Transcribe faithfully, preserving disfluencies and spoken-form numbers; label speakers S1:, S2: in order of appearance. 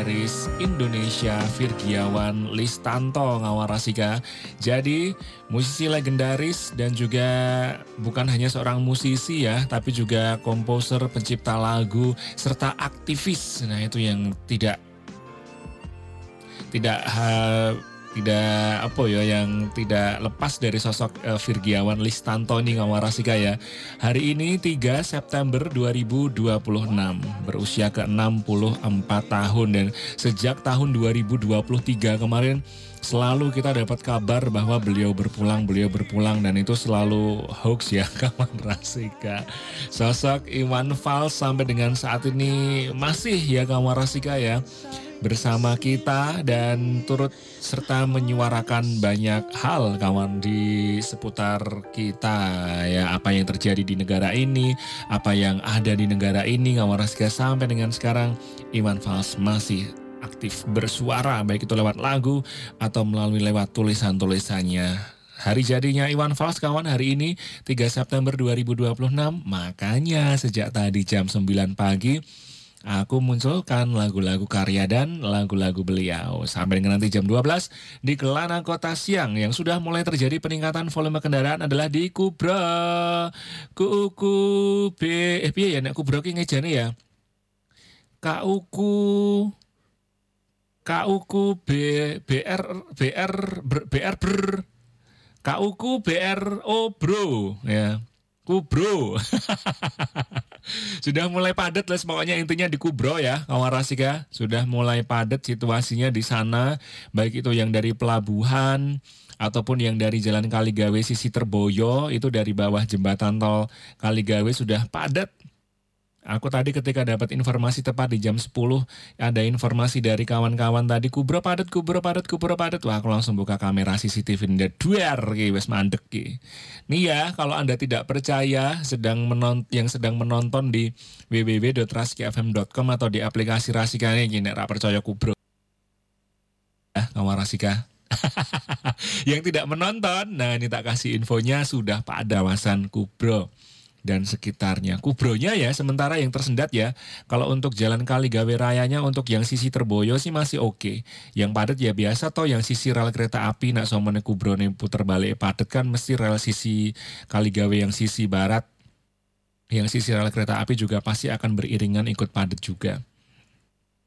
S1: legendaris Indonesia Virgiawan Listanto ngawarasika. Jadi musisi legendaris dan juga bukan hanya seorang musisi ya, tapi juga komposer, pencipta lagu, serta aktivis. Nah itu yang tidak tidak uh, tidak apa ya yang tidak lepas dari sosok uh, Virgiawan Listanto ini ngawarasika ya. Hari ini tiga September dua ribu dua puluh enam, berusia ke enam puluh empat tahun, dan sejak tahun dua ribu dua puluh tiga kemarin selalu kita dapat kabar bahwa beliau berpulang, beliau berpulang dan itu selalu hoax ya kawan Rasika. Sosok Iwan Fals sampai dengan saat ini masih ya kawan Rasika ya bersama kita dan turut serta menyuarakan banyak hal kawan di seputar kita ya, apa yang terjadi di negara ini, apa yang ada di negara ini kawan Rasika. Sampai dengan sekarang Iwan Fals masih aktif bersuara, baik itu lewat lagu atau melalui lewat tulisan-tulisannya. Hari jadinya Iwan Fals kawan hari ini tiga September dua ribu dua puluh enam, makanya sejak tadi jam sembilan pagi aku munculkan lagu-lagu karya dan lagu-lagu beliau. Sampai dengan nanti jam dua belas di Kelana Kota Siang yang sudah mulai terjadi peningkatan volume kendaraan adalah di Kubra. Kuku B eh piye ya nek Kubra ki ngejane ya. Kuku Kuku B BR BR BR ber Kuku BRO bro ya. Kubro. Sudah mulai padat lah pokoknya intinya di Kubro ya kawan Rasika. Sudah mulai padat situasinya di sana, baik itu yang dari pelabuhan ataupun yang dari Jalan Kaligawe sisi Terboyo, itu dari bawah jembatan tol Kaligawe sudah padat. Aku tadi ketika dapat informasi tepat di jam sepuluh, ada informasi dari kawan-kawan tadi, Kubro padat, Kubro padat, Kubro padat. Wah, aku langsung buka kamera C C T V ini, duer, wes mandek ki. Nih ya, kalau Anda tidak percaya sedang menont yang sedang menonton di w w w dot rasika f m dot com atau di aplikasi Rasika ini, nek ra percaya Kubro. Ah, kawan Rasika. Yang tidak menonton, nah ini tak kasih infonya sudah pada kawasan Kubro dan sekitarnya. Kubronya ya, sementara yang tersendat ya. Kalau untuk Jalan Kaligawe Rayanya untuk yang sisi Terboyo sih masih oke. Yang padat ya biasa toh yang sisi rel kereta api nak somone Kubrone puter balik padat kan mesti rel sisi Kaligawe yang sisi barat. Yang sisi rel kereta api juga pasti akan beriringan ikut padat juga.